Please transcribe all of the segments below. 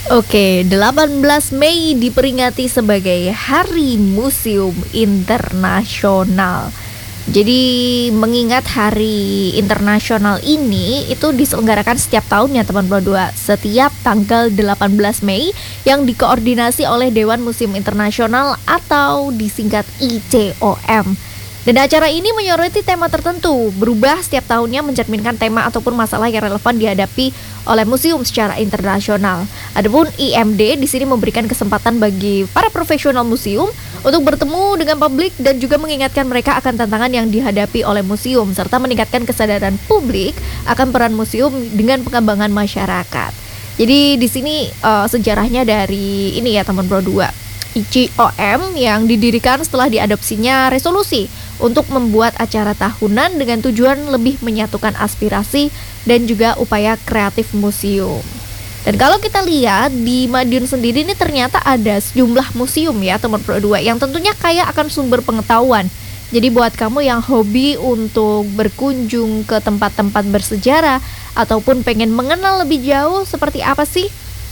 Oke, 18 Mei diperingati sebagai Hari Museum Internasional. Jadi mengingat Hari Internasional ini itu diselenggarakan setiap tahunnya teman-teman berdua, setiap tanggal 18 Mei yang dikoordinasi oleh Dewan Museum Internasional atau disingkat ICOM. Dan acara ini menyoroti tema tertentu, berubah setiap tahunnya mencerminkan tema ataupun masalah yang relevan dihadapi oleh museum secara internasional. Adapun IMD di sini memberikan kesempatan bagi para profesional museum untuk bertemu dengan publik dan juga mengingatkan mereka akan tantangan yang dihadapi oleh museum serta meningkatkan kesadaran publik akan peran museum dengan pengembangan masyarakat. Jadi di sini sejarahnya dari ini ya teman Pro 2. ICOM yang didirikan setelah diadopsinya resolusi untuk membuat acara tahunan dengan tujuan lebih menyatukan aspirasi dan juga upaya kreatif museum. Dan kalau kita lihat di Madiun sendiri ini ternyata ada sejumlah museum ya teman Pro 2 yang tentunya kaya akan sumber pengetahuan. Jadi buat kamu yang hobi untuk berkunjung ke tempat-tempat bersejarah ataupun pengen mengenal lebih jauh seperti apa sih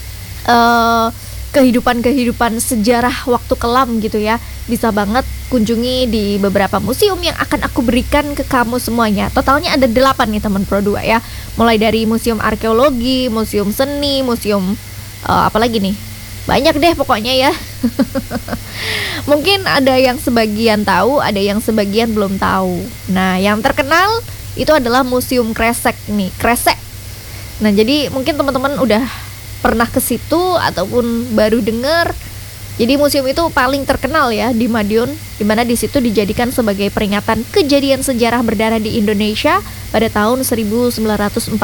kehidupan sejarah waktu kelam gitu ya, bisa banget kunjungi di beberapa museum yang akan aku berikan ke kamu semuanya. Totalnya ada 8 nih teman Pro 2 ya. Mulai dari museum arkeologi, museum seni, museum apa lagi nih? Banyak deh pokoknya ya. Mungkin ada yang sebagian tahu, ada yang sebagian belum tahu. Nah, yang terkenal itu adalah Museum Kresek nih, Kresek. Nah, jadi mungkin teman-teman udah pernah ke situ ataupun baru dengar. Jadi museum itu paling terkenal ya di Madiun, di mana di situ dijadikan sebagai peringatan kejadian sejarah berdarah di Indonesia pada tahun 1948.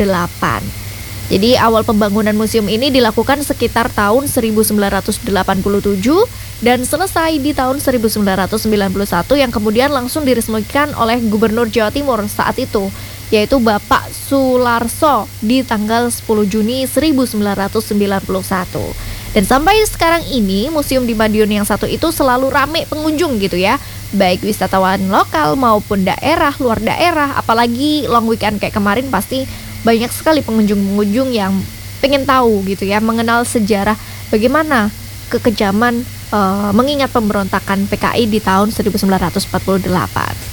Jadi awal pembangunan museum ini dilakukan sekitar tahun 1987 dan selesai di tahun 1991 yang kemudian langsung diresmikan oleh Gubernur Jawa Timur saat itu, yaitu Bapak Sularso di tanggal 10 Juni 1991. Dan sampai sekarang ini museum di Madiun yang satu itu selalu ramai pengunjung gitu ya, baik wisatawan lokal maupun luar daerah. Apalagi long weekend kayak kemarin pasti banyak sekali pengunjung-pengunjung yang pengen tahu gitu ya, mengenal sejarah bagaimana kekejaman mengingat pemberontakan PKI di tahun 1948.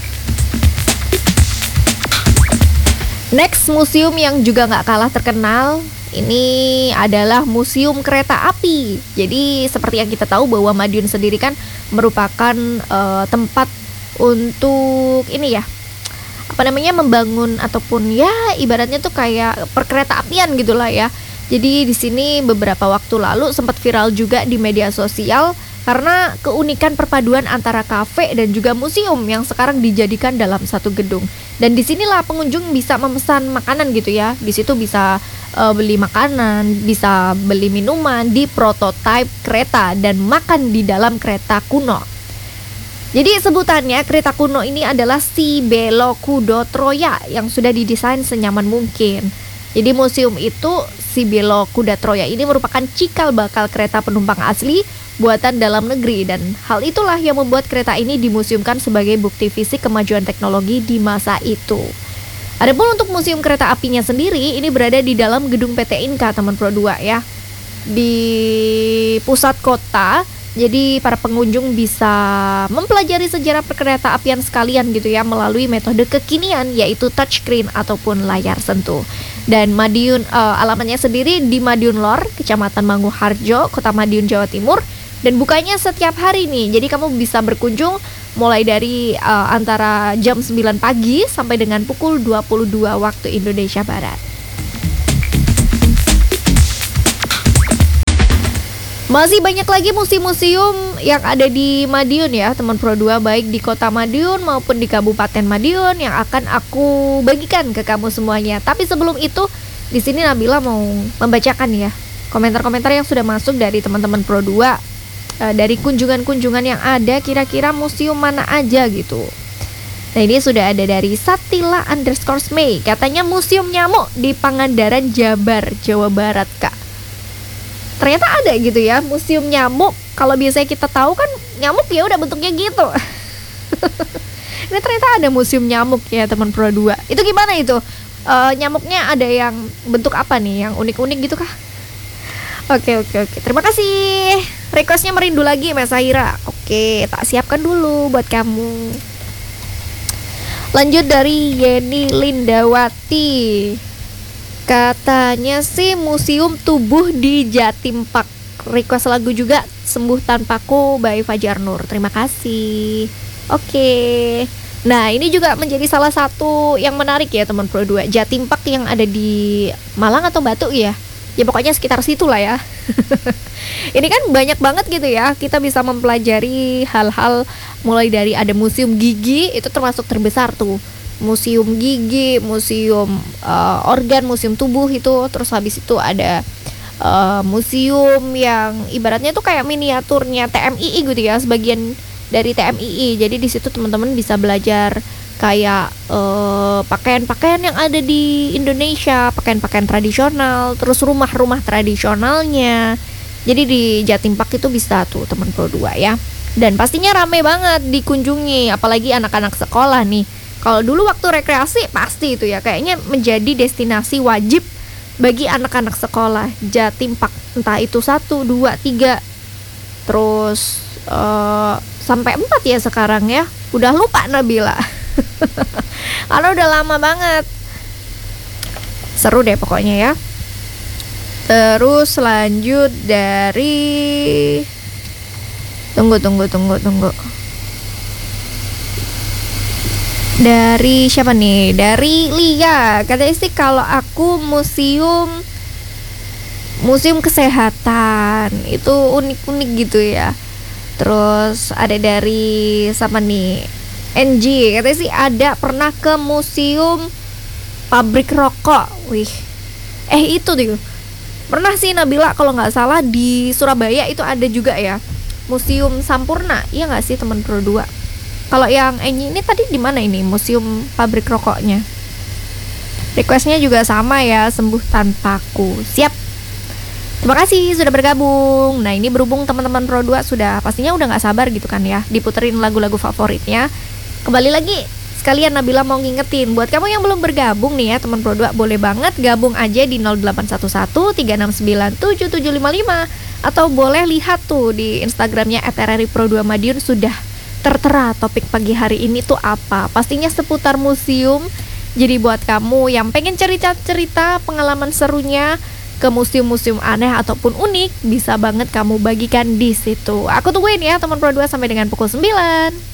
Next, museum yang juga nggak kalah terkenal ini adalah Museum Kereta Api. Jadi seperti yang kita tahu bahwa Madiun sendiri kan merupakan tempat untuk ini ya, membangun ataupun ya ibaratnya tuh kayak perkereta apian gitulah ya. Jadi di sini beberapa waktu lalu sempat viral juga di media sosial karena keunikan perpaduan antara kafe dan juga museum yang sekarang dijadikan dalam satu gedung. Dan disinilah pengunjung bisa memesan makanan gitu ya. Di situ bisa beli makanan, bisa beli minuman di prototipe kereta dan makan di dalam kereta kuno. Jadi sebutannya kereta kuno ini adalah Si Belo Kudo Troya yang sudah didesain senyaman mungkin. Jadi museum itu Si Belo Kuda Troya ini merupakan cikal bakal kereta penumpang asli buatan dalam negeri, dan hal itulah yang membuat kereta ini dimuseumkan sebagai bukti fisik kemajuan teknologi di masa itu. Adapun untuk museum kereta apinya sendiri ini berada di dalam gedung PT Inka teman Pro 2 ya, di pusat kota. Jadi para pengunjung bisa mempelajari sejarah perkereta apian sekalian gitu ya melalui metode kekinian yaitu touchscreen ataupun layar sentuh. Dan Madiun alamatnya sendiri di Madiun Lor, Kecamatan Manguharjo, Kota Madiun, Jawa Timur. Dan bukanya setiap hari nih. Jadi kamu bisa berkunjung mulai dari antara jam 9 pagi sampai dengan pukul 22 waktu Indonesia Barat. Masih banyak lagi museum-museum yang ada di Madiun ya teman Pro 2, baik di Kota Madiun maupun di Kabupaten Madiun yang akan aku bagikan ke kamu semuanya. Tapi sebelum itu, di sini Nabila mau membacakan ya komentar-komentar yang sudah masuk dari teman-teman Pro 2 dari kunjungan-kunjungan yang ada, kira-kira museum mana aja gitu. Nah ini sudah ada dari Satila_May, katanya Museum Nyamuk di Pangandaran, Jabar, Jawa Barat kak. Ternyata ada gitu ya museum nyamuk. Kalau biasanya kita tahu kan nyamuk ya udah bentuknya gitu. Ini ternyata ada museum nyamuk ya teman Pro 2. Itu gimana itu? Nyamuknya ada yang bentuk apa nih? Yang unik-unik gitu kah? Oke, oke, oke. Terima kasih. Requestnya merindu lagi Mas Saira. Oke, tak siapkan dulu buat kamu. Lanjut dari Yeni Lindawati. Katanya sih Museum Tubuh di Jatim Park. Request lagu juga Sembuh Tanpaku by Fajar Nur. Terima kasih. Oke. Nah, ini juga menjadi salah satu yang menarik ya teman Pro 2. Jatim Park yang ada di Malang atau Batu ya. Ya pokoknya sekitar situ lah ya. Ini kan banyak banget gitu ya. Kita bisa mempelajari hal-hal mulai dari ada museum gigi, itu termasuk terbesar tuh. Museum gigi, museum organ, museum tubuh itu. Terus habis itu ada museum yang ibaratnya tuh kayak miniaturnya TMII gitu ya, sebagian dari TMII. Jadi di situ teman-teman bisa belajar kayak pakaian-pakaian yang ada di Indonesia, pakaian-pakaian tradisional, terus rumah-rumah tradisionalnya. Jadi di Jatim Park itu bisa tuh teman Pro 2 ya. Dan pastinya rame banget dikunjungi, apalagi anak-anak sekolah nih. Kalau dulu waktu rekreasi pasti itu ya, kayaknya menjadi destinasi wajib bagi anak-anak sekolah. Jatim Park, entah itu 1, 2, 3, terus sampai 4 ya sekarang ya. Udah lupa Nabila. Karena udah lama banget. Seru deh pokoknya ya. Terus lanjut dari Tunggu. Dari siapa nih? Dari Lia. Katanya sih kalau aku museum kesehatan itu unik-unik gitu ya. Terus ada dari sama nih NG, katanya sih ada pernah ke museum pabrik rokok. Wih, itu tuh pernah sih Nabila kalau nggak salah di Surabaya itu ada juga ya, Museum Sampurna. Iya nggak sih teman Pro 2? Kalau yang ini tadi di mana ini museum pabrik rokoknya? Requestnya juga sama ya, Sembuh Tanpaku. Siap. Terima kasih sudah bergabung. Nah ini berhubung teman-teman Pro 2 sudah pastinya udah nggak sabar gitu kan ya, diputerin lagu-lagu favoritnya. Kembali lagi sekalian Nabila mau ngingetin buat kamu yang belum bergabung nih ya teman Pro 2, boleh banget gabung aja di 0811 369 7755, atau boleh lihat tuh di Instagramnya @RRI Pro 2 Madiun sudah tertera topik pagi hari ini tuh apa. Pastinya seputar museum. Jadi buat kamu yang pengen cerita-cerita pengalaman serunya ke museum-museum aneh ataupun unik, bisa banget kamu bagikan di situ. Aku tungguin ya teman Pro 2 sampai dengan pukul 9.